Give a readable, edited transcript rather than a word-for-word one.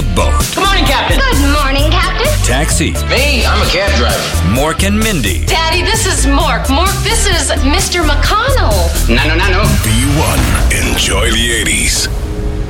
a boat. Good morning, Captain. Good morning, Captain. Taxi. Me, I'm a cab driver. Mork and Mindy. Daddy, this is Mork. Mork, this is Mr. McConnell. No. B1. Enjoy the 80s.